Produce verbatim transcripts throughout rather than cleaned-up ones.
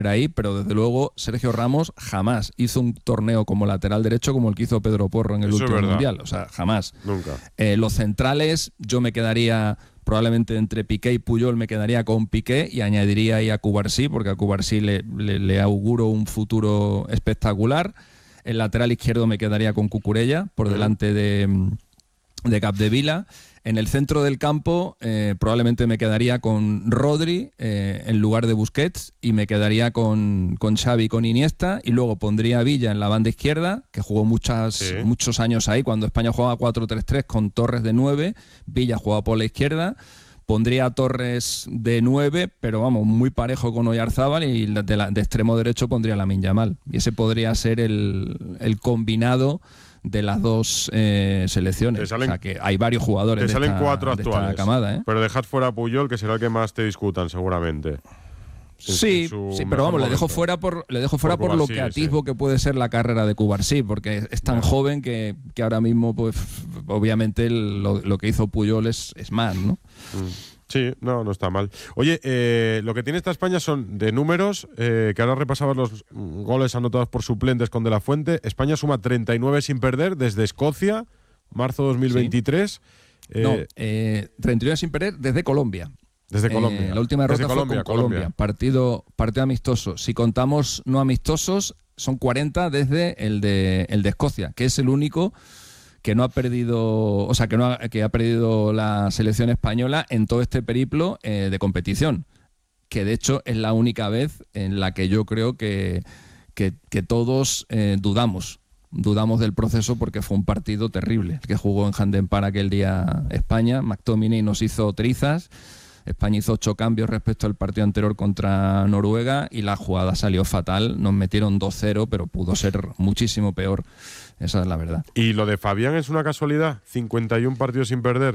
ahí, pero desde luego Sergio Ramos jamás hizo un torneo como lateral derecho como el que hizo Pedro Porro en el Eso último mundial. O sea, jamás. Nunca. Eh, los centrales, yo me quedaría probablemente entre Piqué y Puyol, me quedaría con Piqué y añadiría ahí a Cubarsí, porque a Cubarsí le, le, le auguro un futuro espectacular. El lateral izquierdo me quedaría con Cucurella, por uh-huh. delante de, de Capdevila. En el centro del campo eh, probablemente me quedaría con Rodri eh, en lugar de Busquets, y me quedaría con, con Xavi, con Iniesta, y luego pondría a Villa en la banda izquierda, que jugó muchas, sí. muchos años ahí, cuando España jugaba cuatro tres tres con Torres de nueve, Villa jugaba por la izquierda. Pondría a Torres de nueve, pero vamos, muy parejo con Oyarzábal, y de, la, de extremo derecho pondría a Lamine Yamal. Y ese podría ser el, el combinado de las dos eh, selecciones. Salen, o sea que hay varios jugadores te salen de esta, cuatro de actuales, esta camada, ¿eh? Pero dejad fuera a Puyol, que será el que más te discutan seguramente. Sí, sí, pero vamos, le dejo fuera por le dejo fuera por, por lo que atisbo sí. que puede ser la carrera de Cubarsí, porque es tan bueno. joven que, que ahora mismo, pues obviamente lo, lo que hizo Puyol es, es más, ¿no? Mm. Sí, no, no está mal. Oye, eh, lo que tiene esta España son de números, eh, que ahora repasabas los goles anotados por suplentes con De La Fuente. España suma treinta y nueve sin perder desde Escocia, marzo dos mil veintitrés. Sí. Eh, no, eh, treinta y nueve sin perder desde Colombia. Desde Colombia. Eh, la última derrota desde fue Colombia, con Colombia. Colombia. Partido, partido amistoso. Si contamos no amistosos, son cuarenta desde el de, el de Escocia, que es el único que no ha perdido, o sea, que no ha, que ha perdido la selección española en todo este periplo eh, de competición, que de hecho es la única vez en la que yo creo que, que, que todos eh, dudamos, dudamos del proceso, porque fue un partido terrible el que jugó en Hampden Park aquel día España. McTominay nos hizo trizas, España hizo ocho cambios respecto al partido anterior contra Noruega, y la jugada salió fatal. Nos metieron dos cero, pero pudo ser muchísimo peor. Esa es la verdad. ¿Y lo de Fabián es una casualidad? ¿cincuenta y uno partidos sin perder?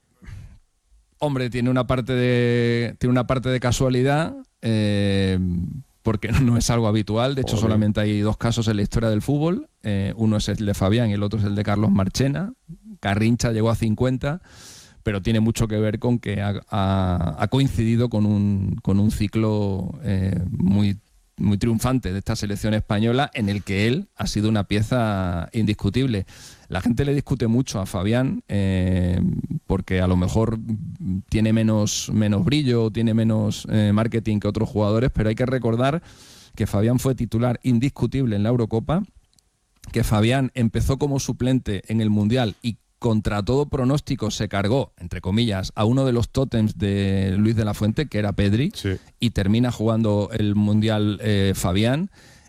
Hombre, tiene una parte de, tiene una parte de casualidad, eh, porque no es algo habitual. De hecho, Joder. solamente hay dos casos en la historia del fútbol. Eh, uno es el de Fabián y el otro es el de Carlos Marchena. Garrincha llegó a cincuenta, pero tiene mucho que ver con que ha, ha, ha coincidido con un, con un ciclo eh, muy muy triunfante de esta selección española, en el que él ha sido una pieza indiscutible. La gente le discute mucho a Fabián eh, porque a lo mejor tiene menos, menos brillo, tiene menos eh, marketing que otros jugadores, pero hay que recordar que Fabián fue titular indiscutible en la Eurocopa, que Fabián empezó como suplente en el Mundial y contra todo pronóstico se cargó, entre comillas, a uno de los tótems de Luis de la Fuente, que era Pedri, sí. y termina jugando el Mundial eh, Fabián.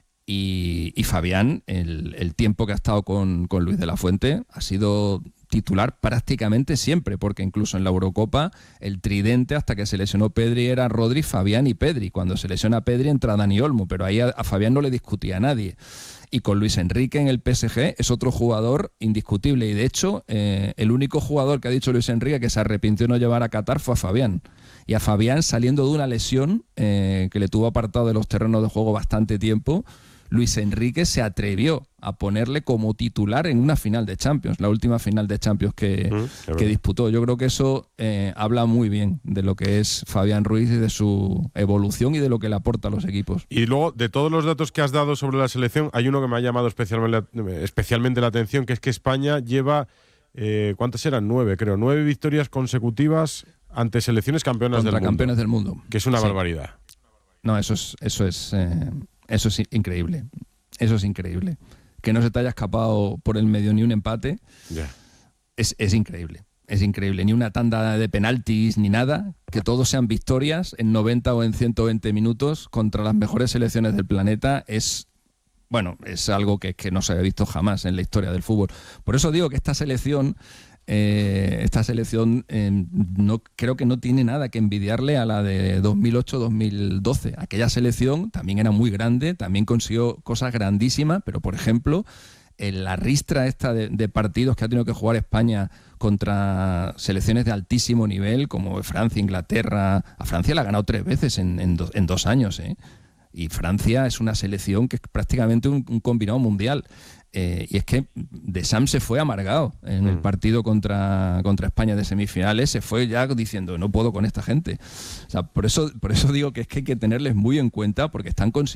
Y, y Fabián, el, el tiempo que ha estado con, con Luis de la Fuente, ha sido titular prácticamente siempre, porque incluso en la Eurocopa el tridente hasta que se lesionó Pedri era Rodri, Fabián y Pedri. Cuando se lesiona Pedri entra Dani Olmo, pero ahí a, a Fabián no le discutía a nadie. Y con Luis Enrique en el P S G es otro jugador indiscutible, y de hecho eh, el único jugador que ha dicho Luis Enrique que se arrepintió de no llevar a Qatar fue a Fabián. Y a Fabián, saliendo de una lesión eh, que le tuvo apartado de los terrenos de juego bastante tiempo, Luis Enrique se atrevió a ponerle como titular en una final de Champions, la última final de Champions que, mm, que disputó. Yo creo que eso eh, habla muy bien de lo que es Fabián Ruiz y de su evolución y de lo que le aporta a los equipos. Y luego, de todos los datos que has dado sobre la selección, hay uno que me ha llamado especialmente, especialmente la atención, que es que España lleva, eh, ¿cuántas eran? Nueve, creo. Nueve victorias consecutivas ante selecciones campeonas Contra del mundo. campeones del mundo. Que es una sí. barbaridad. No, eso es... Eso es eh... Eso es increíble, eso es increíble. Que no se te haya escapado por el medio ni un empate, yeah. es, es increíble, es increíble. Ni una tanda de penaltis ni nada, que todos sean victorias en noventa o en ciento veinte minutos contra las mejores selecciones del planeta, es, bueno, es algo que, que no se había visto jamás en la historia del fútbol. Por eso digo que esta selección... Eh, esta selección eh, no, creo que no tiene nada que envidiarle a la de dos mil ocho dos mil doce. Aquella selección también era muy grande, también consiguió cosas grandísimas, pero por ejemplo en la ristra esta de, de partidos que ha tenido que jugar España contra selecciones de altísimo nivel como Francia, Inglaterra. A Francia la ha ganado tres veces en, en, do, en dos años, ¿eh? Y Francia es una selección que es prácticamente un, un combinado mundial. Eh, y es que Deschamps se fue amargado en mm. el partido contra, contra España de semifinales, se fue ya diciendo no puedo con esta gente. O sea, por eso, por eso digo que es que hay que tenerles muy en cuenta porque están consiguiendo